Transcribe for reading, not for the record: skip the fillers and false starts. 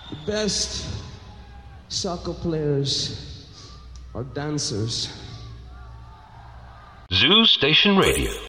The best soccer players are dancers. Zoo Station Radio.